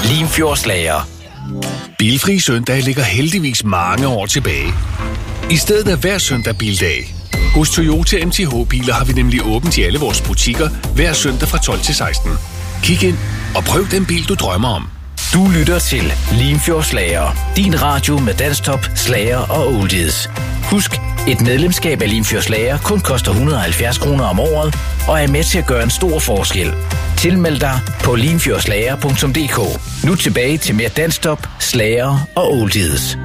Limfjordslager. Bilfri søndag ligger heldigvis mange år tilbage. I stedet er hver søndag bildag. Hos Toyota MTH Biler har vi nemlig åbent i alle vores butikker hver søndag fra 12 til 16. Kig ind og prøv den bil, du drømmer om. Du lytter til Limfjordslager. Din radio med danstop, slager og oldies. Husk, et medlemskab af Limfjordslager kun koster 170 kroner om året og er med til at gøre en stor forskel. Tilmeld dig på limfjordslager.dk. Nu tilbage til mere danstop, slager og oldies.